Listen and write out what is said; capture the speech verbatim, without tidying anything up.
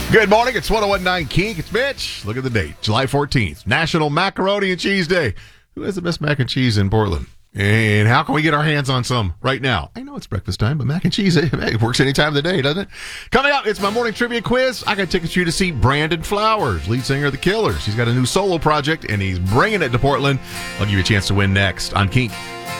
Good morning. It's one oh one point nine Kink. It's Mitch. Look at the date. July fourteenth. National Macaroni and Cheese Day. Who has the best mac and cheese in Portland? And how can we get our hands on some right now? I know it's breakfast time, but mac and cheese, it works any time of the day, doesn't it? Coming up, it's my morning trivia quiz. I got tickets for you to see Brandon Flowers, lead singer of The Killers. He's got a new solo project, and he's bringing it to Portland. I'll give you a chance to win next on Kink.